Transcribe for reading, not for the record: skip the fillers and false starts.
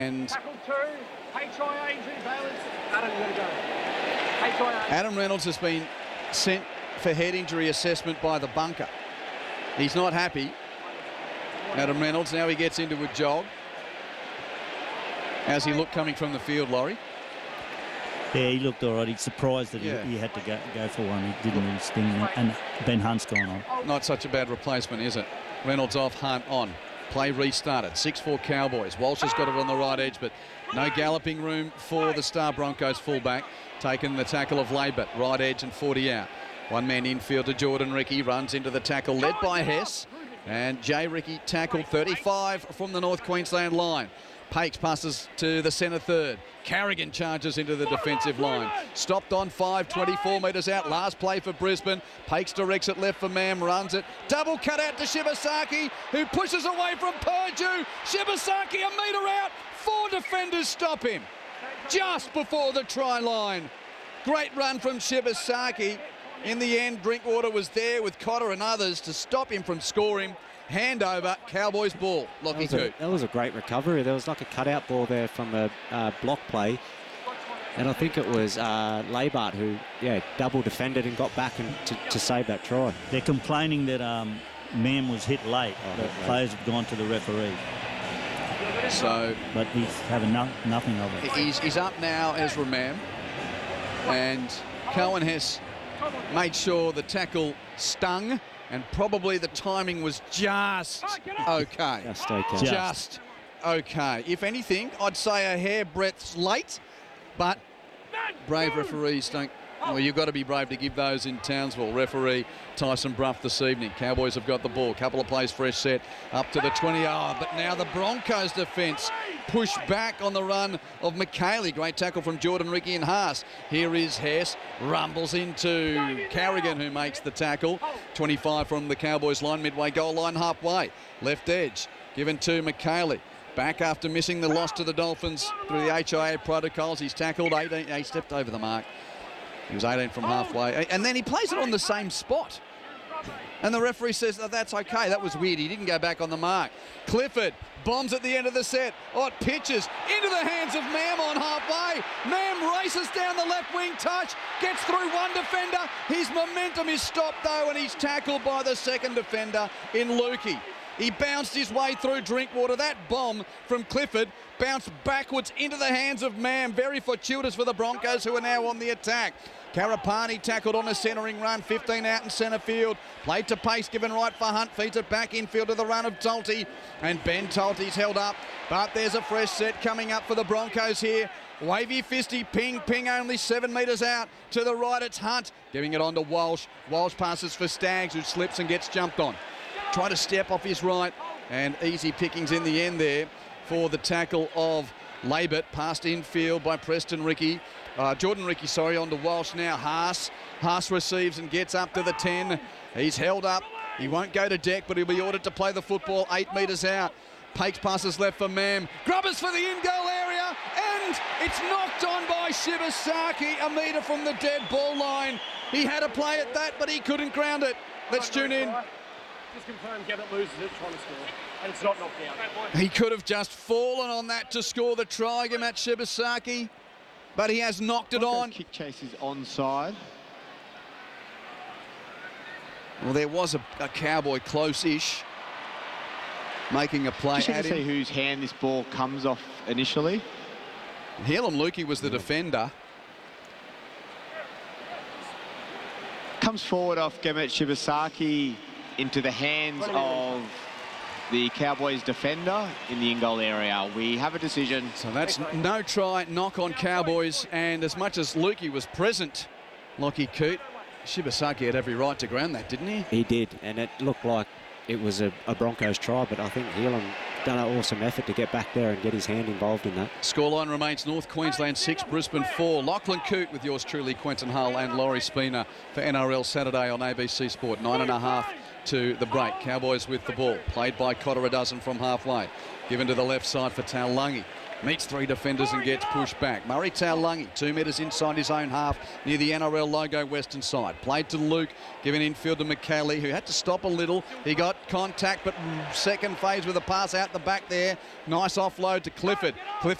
And Tackle 2, HIA injury balance. Adam, you gotta go. HIA. Adam Reynolds has been sent for head injury assessment by the bunker. He's not happy. Adam Reynolds, now he gets into a jog. How's he look coming from the field, Laurie? Yeah, he looked all right. He's surprised that he had to go for one. He didn't really sting him. And Ben Hunt's gone on. Not such a bad replacement, is it? Reynolds off, Hunt on. Play restarted. 6-4 Cowboys. Walsh has got it on the right edge, but no galloping room for the Star Broncos fullback. Taking the tackle of Labert. Right edge and 40 out. One man infield to Jordan Ricky. Runs into the tackle led by Hess. And Jay Ricky tackled 35 from the North Queensland line. Pakes passes to the centre third. Carrigan charges into the defensive line. Stopped on 5, 24 metres out. Last play for Brisbane. Pakes directs it left for Mam, runs it. Double cut out to Shibasaki, who pushes away from Purdue. Shibasaki a metre out. 4 defenders stop him just before the try line. Great run from Shibasaki. In the end, Drinkwater was there with Cotter and others to stop him from scoring. Handover, Cowboys ball. Lockie Coote. That was a great recovery. There was like a cutout ball there from a block play. And I think it was Labart who, double defended and got back to save that try. They're complaining that Mam was hit late. The players have gone to the referee. So, but he's having nothing of it. He's up now, Ezra Mam. And Cohen Hess made sure the tackle stung. And probably the timing was just okay. Just okay. If anything, I'd say a hair breadth late, but brave referees don't. Well, you've got to be brave to give those in Townsville. Referee Tyson Bruff this evening. Cowboys have got the ball. Couple of plays, fresh set up to the 20. But now the Broncos defence push back on the run of McKaylee. Great tackle from Jordan Ricky and Haas. Here is Hess. Rumbles into Carrigan, who makes the tackle. 25 from the Cowboys line, midway goal line, halfway. Left edge given to McKaylee. Back after missing the loss to the Dolphins through the HIA protocols. He's tackled 18. He stepped over the mark. He was 18 from halfway. And then he plays it on the same spot. And the referee says, that's okay. That was weird. He didn't go back on the mark. Clifford bombs at the end of the set. It pitches into the hands of Mam on halfway. Mam races down the left wing touch. Gets through one defender. His momentum is stopped, though, and he's tackled by the second defender in Lukey. He bounced his way through Drinkwater. That bomb from Clifford bounced backwards into the hands of Mam. Very fortuitous for the Broncos, who are now on the attack. Karapani tackled on a centering run, 15 out in centre field. Played to pace, given right for Hunt. Feeds it back infield to the run of Tolte. And Ben Tolte's held up. But there's a fresh set coming up for the Broncos here. Wavy fisty, ping only 7 metres out. To the right, it's Hunt. Giving it on to Walsh. Walsh passes for Staggs, who slips and gets jumped on. Try to step off his right. And easy pickings in the end there for the tackle of Labert. Passed infield by Preston Ricky. Jordan Ricky, on to Walsh now. Haas receives and gets up to the 10. He's held up. He won't go to deck, but he'll be ordered to play the football 8 metres out. Pakes passes left for Mam. Grubbers for the in-goal area. And it's knocked on by Shibasaki, a metre from the dead ball line. He had a play at that, but he couldn't ground it. Let's tune in. Just confirm Gabbett loses it, trying to score. And it's not knocked out. He could have just fallen on that to score the try, Matt Shibasaki. But he has knocked it on. Kick chase is onside. Well, there was a Cowboy close-ish making a play Just at him. See whose hand this ball comes off initially. Helam Lukey was the defender. Comes forward off Gemet Shibasaki into the hands of the Cowboys defender in the in-goal area. We have a decision. So that's no try, knock on Cowboys. And as much as Lukey was present, Lockie Coote, Shibasaki had every right to ground that, didn't he? He did, and it looked like it was a Broncos try, but I think Helam done an awesome effort to get back there and get his hand involved in that. Scoreline remains North Queensland 6, Brisbane 4. Lachlan Coote with yours truly, Quentin Hull and Laurie Spina for NRL Saturday on ABC Sport. 9.5 to the break. Cowboys with the ball. Played by Cotter a dozen from halfway. Given to the left side for Taulagi. Meets 3 defenders and gets pushed back. Murray Taulagi, 2 metres inside his own half near the NRL logo western side. Played to Luke, given infield to McCallie, who had to stop a little. He got contact, but second phase with a pass out the back there. Nice offload to Clifford.